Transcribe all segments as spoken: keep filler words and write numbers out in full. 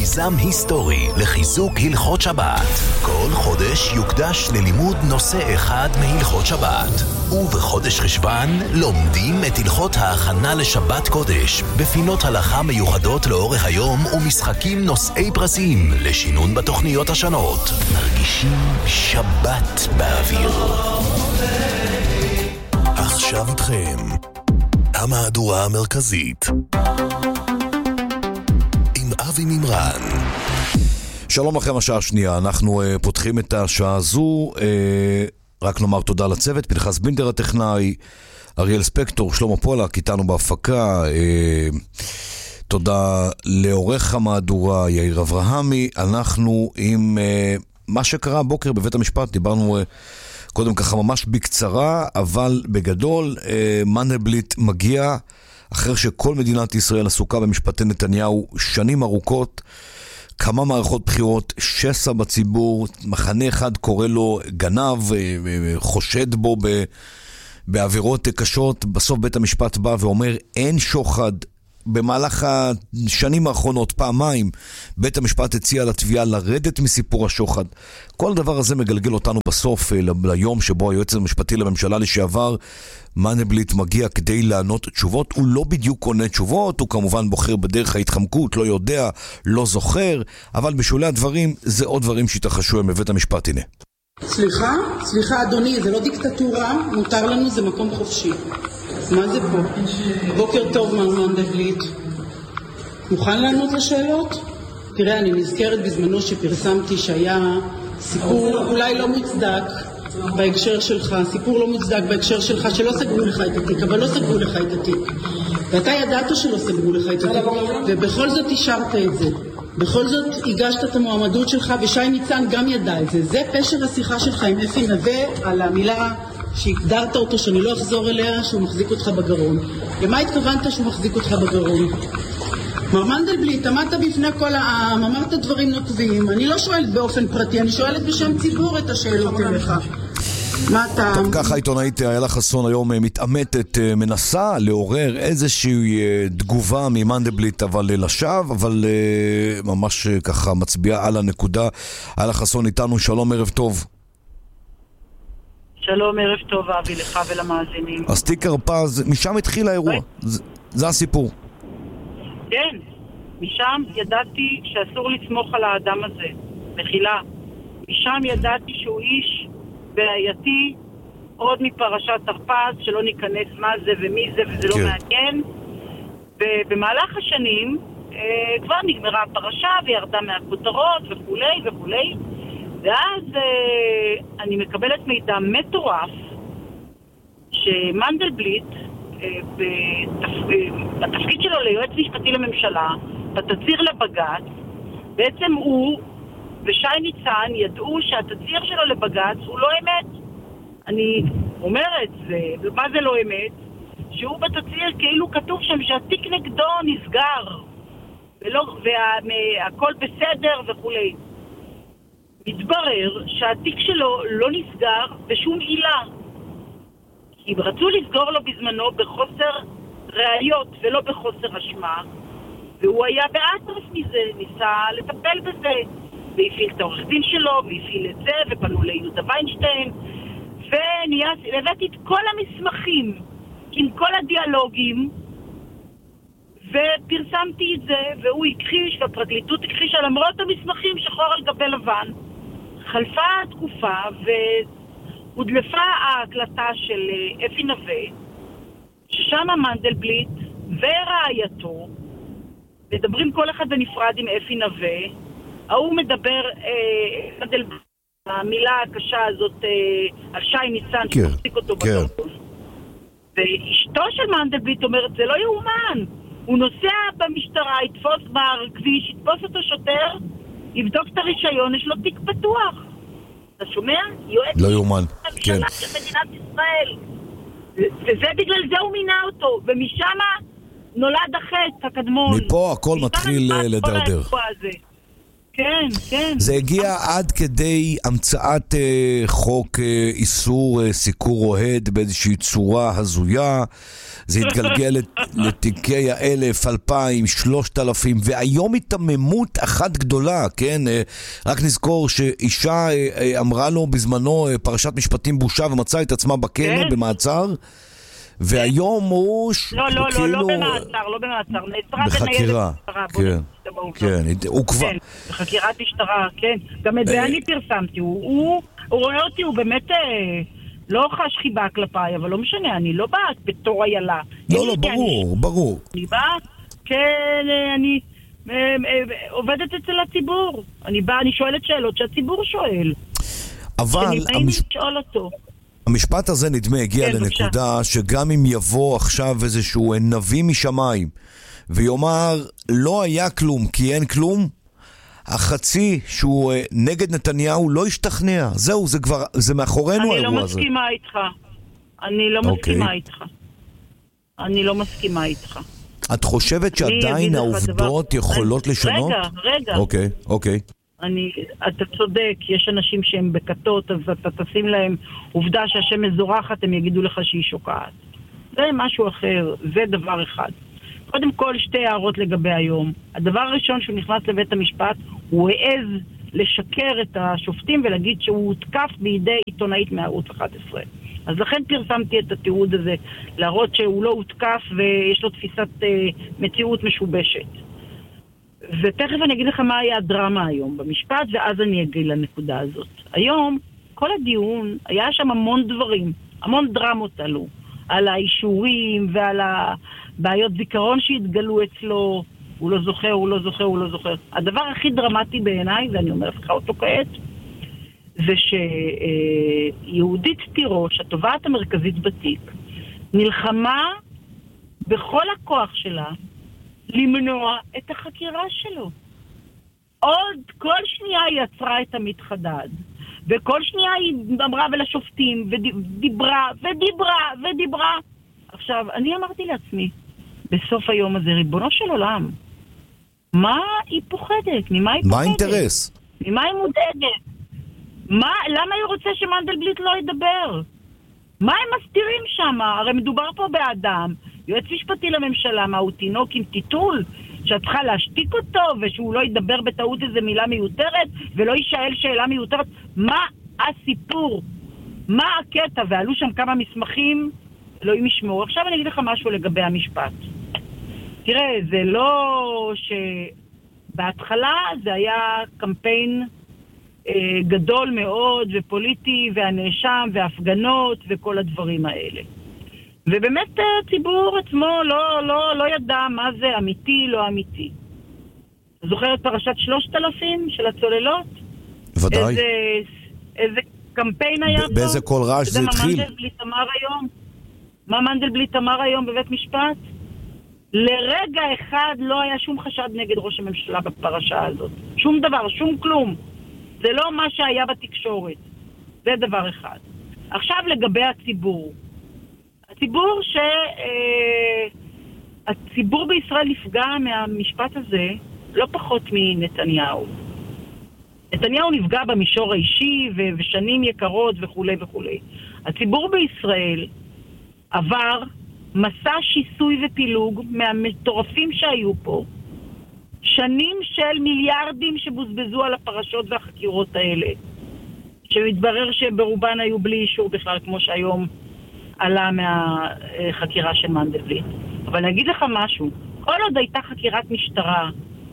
מיזם היסטורי לחיזוק הלכות שבת. כל חודש יוקדש ללימוד נושא אחד מהלכות שבת. ובחודש חשבן לומדים את הלכות ההכנה לשבת קודש, בפינות הלכה מיוחדות לאורך היום ומשחקים נושאי פרסים לשינון בתוכניות השונות. מרגישים שבת באוויר. עכשיו איתכם המהדורה המרכזית עם אבי מימרן. שלום לכם, השעה השנייה. אנחנו uh, פותחים את השעה הזו. uh, רק נאמר תודה לצוות, פנחס בינדר הטכנאי, אריאל ספקטור, שלמה פולק איתנו בהפקה. uh, תודה לעורך המהדורה יאיר אברהמי. אנחנו עם uh, מה שקרה הבוקר בבית המשפט. דיברנו uh, קודם ככה ממש בקצרה, אבל בגדול uh, מנדלבליט מגיע אחרי שכל מדינת ישראל עסוקה במשפטי נתניהו שנים ארוכות, כמה מערכות בחירות, שסע בציבור, מחנה אחד קורא לו גנב, חושד בו בעבירות קשות. בסוף בית המשפט בא ואומר אין שוחד. במהלך השנים האחרונות פעמיים בית המשפט הציע לתביעה לרדת מסיפור השוחד. כל הדבר הזה מגלגל אותנו בסוף ליום שבו היועץ המשפטי לממשלה לשעבר מנדלבליט מגיע כדי לענות תשובות. הוא לא בדיוק עונה תשובות, הוא כמובן בוחר בדרך ההתחמקות, לא יודע, לא זוכר, אבל בשולי הדברים זה עוד דברים שהתרחשו עם בית המשפט. הנה. סליחה? סליחה אדוני, זה לא דיקטטורה, מותר לנו, זה מקום חופשי. מה זה פה? בוקר טוב מר מנדלבליט. מוכן לענות לשאלות? תראה, אני נזכרת בזמנו שפרסמתי שהיה סיפור אולי לא מוצדק בהקשר שלך, סיפור לא מוצדק בהקשר שלך שלא סגרו לך את התיק, אבל לא סגרו לך את התיק. ואתה ידעת שלא סגרו לך את התיק, ובכל זאת השארת את זה. בכל זאת הגשת את המועמדות שלך, ושי ניצן גם ידע את זה. זה פשר השיחה שלך עם אפי נווה על המילה שהגדרת אותו, שאני לא אחזור אליה, שהוא מחזיק אותך בגרון. למה התכוונת שהוא מחזיק אותך בגרון? מר מנדלבליט, עמדת בפני כל העם, אמרת דברים נוקבים. אני לא שואלת באופן פרטי, אני שואלת בשם ציבור את השאלות אליך. מה אתה... טוב, ככה עיתונאית איילה חסון היום מתאמתת, מנסה לעורר איזושהי תגובה ממנדלבליט, אבל לשווא, אבל ממש ככה מצביעה על הנקודה. איילה חסון איתנו, שלום, ערב טוב. שלום, ערב טוב אבי, לך ולמאזינים. אז תיק הרפז, משם התחיל האירוע, זה, זה הסיפור. כן, משם ידעתי שאסור לסמוך על האדם הזה, מחילה. משם ידעתי שהוא איש בעייתי, עוד מפרשת הרפז, שלא ניכנס מה זה ומי זה וזה כן. לא מעניין. ובמהלך השנים אה, כבר נגמרה הפרשה וירדה מהכותרות וכולי וכולי. ואז אה, אני מקבלת מידע מטורף שמנדלבליט אה, בתפ... אה, בתפקיד שלו ליועץ משפטי לממשלה, בתצהיר לבג"ץ, בעצם הוא ושי ניצן ידעו שהתצהיר שלו לבג"ץ הוא לא אמת. אני אומרת, זה, מה זה לא אמת? שהוא בתצהיר כאילו כתוב שם שהתיק נגדו נסגר ולא, והכל בסדר וכולי. מתברר שהתיק שלו לא נסגר בשום עילה. כי רצו לסגור לו בזמנו בחוסר ראיות ולא בחוסר אשמה, והוא היה באטרף מזה, ניסה לטפל בזה, והפעיל את העורך דין שלו, והפעיל את זה, ופנו ליהודה ויינשטיין, והבאתי את כל המסמכים עם כל הדיאלוגים, ופרסמתי את זה, והוא הכחיש, והפרקליטות הכחישה למרות המסמכים שחור על גבי לבן. חלפה התקופה והודלפה ההקלטה של אפי נווה, ששם מנדלבליט ורעייתו מדברים כל אחד בנפרד עם אפי נווה. ההוא מדבר אה, המילה הקשה הזאת אה, על שי ניצן כן, שמחזיק אותו כן. בגרון. ואשתו של מנדלבליט אומרת זה לא יאומן, הוא נוסע במשטרה, יתפוס בכביש, יתפוס אותו שוטר, יבדוק את הרישיון, יש לו תיק פתוח. אתה שומע? יועץ לא יאומן, כן. של מדינת ישראל. וזה בגלל זה הוא מינה אותו, ומשם נולד החטא הקדמון. מפה הכל מתחיל לדרדר. כן, כן. זה הגיע עד כדי המצאת אה, חוק אה, איסור אה, סיקור אוהד באיזושהי צורה הזויה. זה התגלגל לתיקי האלף, אלפיים, שלושת אלפים, והיום התממות אחת גדולה, כן? אה, רק נזכור שאישה אה, אה, אמרה לו בזמנו אה, פרשת משפטים בושה ומצאה את עצמה בכלא, כן. במעצר. והיום הוא לא, לא, לא, לא במעצר, לא במעצר, נעצרה בחקירה, כן, כן, הוא כבר... כן, בחקירת משטרה, כן, גם את זה אני פרסמתי, הוא רואה אותי, הוא באמת לא חש חיבה כלפיי, אבל לא משנה, אני לא באת בתור איילה. לא, לא, ברור, ברור. אני באה, כן, אני עובדת אצל הציבור, אני באה, אני שואלת שאלות שהציבור שואל. אבל... שנבאים לשאול אותו. המשפט הזה נדמה הגיע כן, לנקודה בבקשה. שגם אם יבוא עכשיו איזשהו נביא משמיים ויאמר לא היה כלום כי אין כלום, החצי שהוא נגד נתניהו לא ישתכנע. זהו, זה כבר, זה מאחורינו האירוע הזה. אני לא מסכימה איתך. אני לא מסכימה איתך. אני לא מסכימה איתך. את חושבת שעדיין העובדות יכולות לשנות? רגע, רגע. אוקיי, אוקיי. אני, אתה צודק, יש אנשים שהם בקטות, אז אתה תשים להם עובדה שהשם מזורחת, הם יגידו לך שהיא שוקעת. זה משהו אחר, זה דבר אחד. קודם כל, שתי הערות לגבי היום. הדבר הראשון שהוא נכנס לבית המשפט, הוא העז לשקר את השופטים ולהגיד שהוא הותקף בידי עיתונאית מערוץ אחת עשרה. אז לכן פרסמתי את התיעוד הזה, להראות שהוא לא הותקף ויש לו תפיסת uh, מציאות משובשת. ותכף אני אגיד לך מה היה הדרמה היום במשפט, ואז אני אגיד לנקודה הזאת. היום, כל הדיון, היה שם המון דברים, המון דרמות עלו, על האישורים ועל הבעיות זיכרון שהתגלו אצלו, הוא לא זוכר, הוא לא זוכר, הוא לא זוכר. הדבר הכי דרמטי בעיניי, ואני אומרת לך אותו כעת, זה שיהודית תירוש, התובעת המרכזית בתיק, נלחמה בכל הכוח שלה, למנוע את החקירה שלו. עוד כל שנייה היא יצרה את המתחדד, וכל שנייה היא אמרה ולשופטים, ודיברה, ודיברה, ודיברה. עכשיו, אני אמרתי לעצמי, בסוף היום הזה, ריבונו של עולם, מה היא פוחדת? ממה היא פוחדת? מה האינטרס? ממה היא מודאגת? מה, למה היא רוצה שמנדלבליט לא ידבר? מה הם מסתירים שם? הרי מדובר פה באדם, יועץ משפטי לממשלה, מה הוא תינוק עם טיטול, שאת צריכה להשתיק אותו, ושהוא לא ידבר בטעות איזה מילה מיותרת, ולא יישאל שאלה מיותרת. מה הסיפור? מה הקטע? ועלו שם כמה מסמכים, לא אם ישמעו. עכשיו אני אגיד לך משהו לגבי המשפט. תראה, זה לא שבהתחלה זה היה קמפיין אה, גדול מאוד ופוליטי, והנאשם והפגנות וכל הדברים האלה. ובאמת הציבור עצמו לא, לא, לא ידע מה זה אמיתי, לא אמיתי. זוכרת פרשת שלושת אלפים של הצוללות? ודאי. איזה, איזה קמפיין היה פה? באיזה כל רעש זה התחיל? מה מנדלבליט אמר היום? מה מנדלבליט אמר היום בבית משפט? לרגע אחד לא היה שום חשד נגד ראש הממשלה בפרשה הזאת. שום דבר, שום כלום. זה לא מה שהיה בתקשורת. זה דבר אחד. עכשיו לגבי הציבור. הציבור ש... אה, הציבור בישראל נפגע מהמשפט הזה לא פחות מנתניהו. נתניהו נפגע במישור האישי ו- ושנים יקרות וכו' וכו'. הציבור בישראל עבר מסע שיסוי ופילוג מהמטורפים שהיו פה. שנים של מיליארדים שבוזבזו על הפרשות והחקירות האלה. שמתברר שברובן היו בלי אישור בכלל, כמו שהיום עלה מהחקירה של מנדלבליט. אבל אני אגיד לך משהו, כל עוד הייתה חקירת משטרה,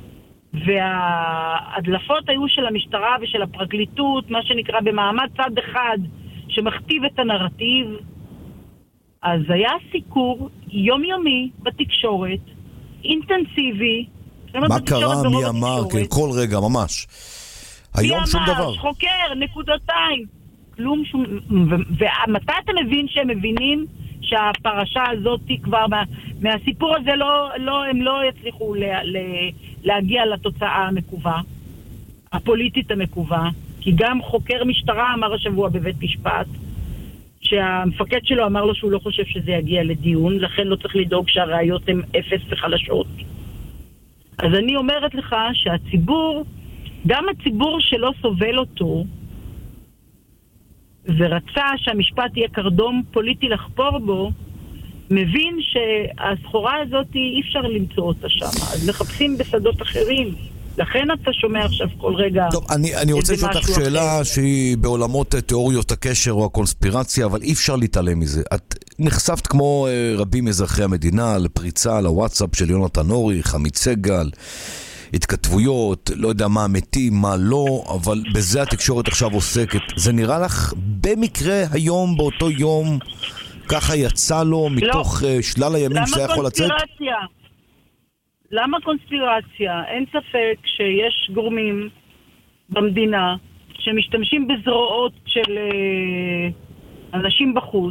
וההדלפות היו של המשטרה ושל הפרקליטות, מה שנקרא במעמד צד אחד, שמכתיב את הנרטיב, אז היה סיקור יומיומי בתקשורת, אינטנסיבי. מה קרה, מי אמר, כל רגע, ממש. היום שום דבר. מי אמר, חוקר, נקודתיים. כלום שום... ומתי אתה מבין שהם מבינים שהפרשה הזאת כבר, מה, מהסיפור הזה לא, לא, הם לא יצליחו לה, לה, להגיע לתוצאה המקווה, הפוליטית המקווה, כי גם חוקר משטרה אמר השבוע בבית משפט, שהמפקד שלו אמר לו שהוא לא חושב שזה יגיע לדיון, לכן לא צריך לדאוג שהראיות הן אפס וחלשות. אז אני אומרת לך שהציבור גם הציבור שלא סובל אותו, ורצה שהמשפט יהיה קרדום פוליטי לחפור בו, מבין שהסחורה הזאת אי אפשר למצוא אותה שם. אז מחפשים בשדות אחרים. לכן אתה שומע עכשיו כל רגע... טוב, אני, אני רוצה לשאול אותך שאלה שהיא בעולמות תיאוריות הקשר או הקונספירציה, אבל אי אפשר להתעלם מזה. את נחשפת כמו רבים אזרחי המדינה לפריצה לוואטסאפ של יונתן אורי, חמית סגל, התכתבויות, לא יודע מה אמיתי, מה לא, אבל בזה התקשורת עכשיו עוסקת. זה נראה לך במקרה היום, באותו יום, ככה יצא לו מתוך לא. שלל הימים שזה יכול לצאת? למה קונספירציה? למה קונספירציה? אין ספק שיש גורמים במדינה שמשתמשים בזרועות של אנשים בחוץ,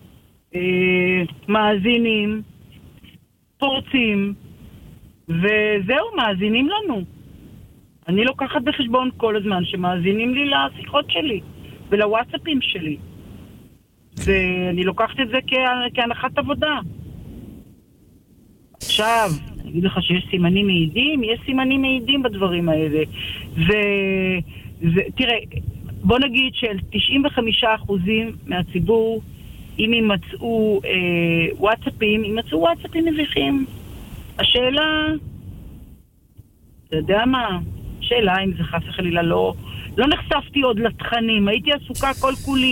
מאזינים, פורצים, וזהו, מאזינים לנו. אני לוקחת בחשבון כל הזמן שמאזינים לי לשיחות שלי ולוואטסאפים שלי. ואני לוקחת את זה כ- כהנחת עבודה. עכשיו, אני אגיד לך שיש סימנים מעידים, יש סימנים מעידים בדברים האלה. ותראה, בוא נגיד של תשעים וחמישה אחוזים מהציבור, אם יימצאו אה, וואטסאפים, יימצאו וואטסאפים מביכים. השאלה, אתה יודע מה? שאלה אם זה חס וחלילה לא, לא נחשפתי עוד לתכנים, הייתי עסוקה כל כולי